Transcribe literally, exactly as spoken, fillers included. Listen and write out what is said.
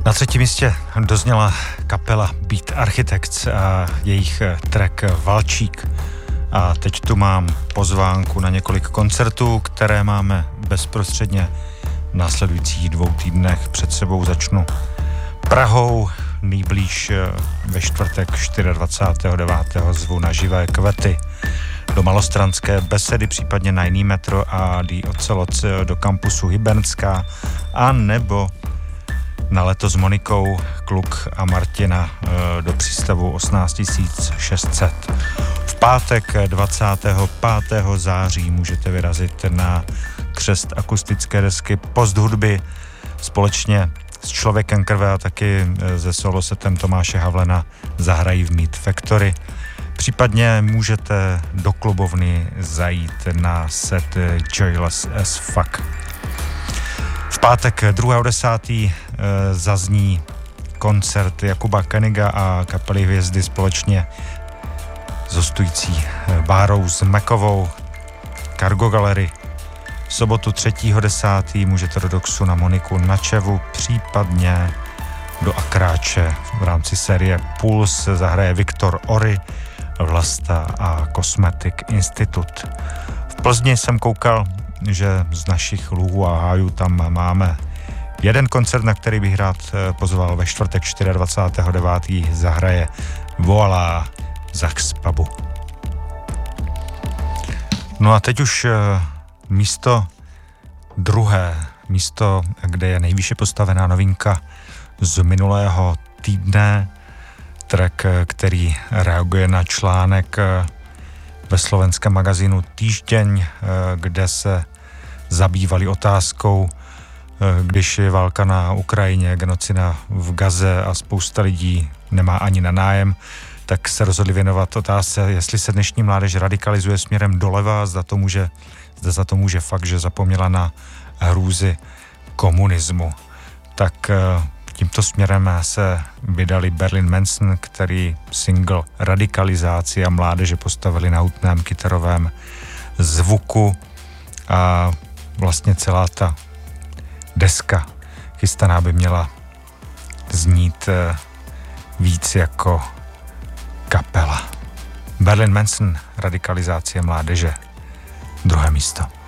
Na třetím místě dozněla kapela Beat Architects a jejich track Valčík. A teď tu mám pozvánku na několik koncertů, které máme bezprostředně v následujících dvou týdnech před sebou. Začnu Prahou, nejblíž ve čtvrtek dvacátého čtvrtého devátého zvu na Živé kvety do Malostranské besedy, případně na jiný metro a The Ocelot do kampusu Hybernská, a nebo na leto s Monikou, Kluk a Martina do přístavu osmnáct tisíc šest set. V pátek dvacátého pátého září můžete vyrazit na křest akustické desky Post hudby společně s Člověkem krve a taky se solosetem Tomáše Havlena zahrají v Meat Factory. Případně můžete do klubovny zajít na set Joyless as Fuck. V pátek druhého desátého zazní koncert Jakuba Keniga a kapely Hvězdy společně s hostující Bárou Zmekovou Cargo Gallery. V sobotu třetího desátého můžete do Doxu na Moniku Načevu, případně do Akráče v rámci série Puls zahraje Viktor Ory, Vlasta a Cosmetic Institute. V Plzni jsem koukal, že z našich luhů a hájů tam máme jeden koncert, na který bych rád pozval. Ve čtvrtek dvacátého čtvrtého devátého zahraje Voila Zax Pubu. No a teď už místo druhé, místo, kde je nejvýše postavená novinka z minulého týdne, track, který reaguje na článek ve slovenském magazínu Týždeň, kde se zabývali otázkou, když je válka na Ukrajině, genocida v Gaze a spousta lidí nemá ani na nájem, tak se rozhodli věnovat otázce, jestli se dnešní mládež radikalizuje směrem doleva, zda to může, zda za to může fakt, že zapomněla na hrůzy komunismu. Tak tímto směrem se vydali Marilyn Manson, který single Radikalizaci a mládeže postavili na hutném kytarovém zvuku a vlastně celá ta deska chystaná by měla znít víc jako kapela. Marilyn Manson, Radikalizace mládeže, druhé místo.